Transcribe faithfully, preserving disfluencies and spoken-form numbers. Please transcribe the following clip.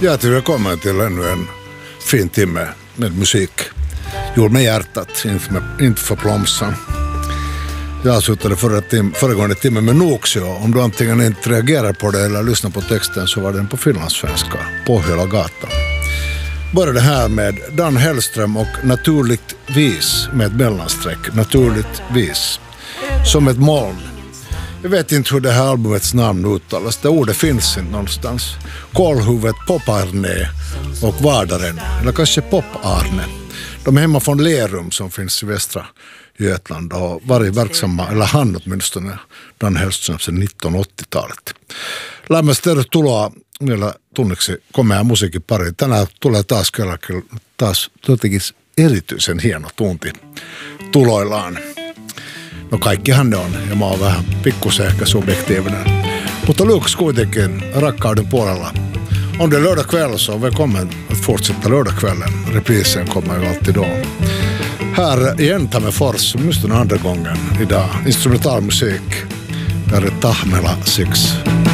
Hjärtligt välkommen till ännu en fin timme med musik. Gjord med hjärtat, inte, med, inte för plomsan. Jag avslutade förra tim, föregående timme med Noxio. Om du antingen inte reagerar på det eller lyssnar på texten så var den på finlandssvenska, på hela gatan. Började här med Dan Hellström och Naturligt vis med ett mellansträck. Naturligt vis. Som ett moln. Jag vet inte hur det här albumets namn uttalas. Det ordet finns inte någonstans. Kolhuvudet Pop-Arne och Vardaren. Eller kanske Pop-Arne. De är hemma från Lerum som finns i västra Götland. Och varit verksamma, eller han åtminstone, Dan Hellström sedan nittonhundraåttiotalet. Lämmästä tuloa vielä tunneksi komea musiikkipari. Tänään tulee taas kyllä taas jotenkin erityisen hieno tunti tuloillaan. No kaikkihan ne on, ja mä oon vähän pikkusen ehkä subjektiivinen. Mutta lyhyksi kuitenkin rakkauden puolella. Om det är lördag kväll så välkommen att fortsätta lördagskvällen. Reprisen kommer ju alltid då. Här igen Tammerfors, just den andra gången idag. Instrumentalmusik. Där är Tahmela sex.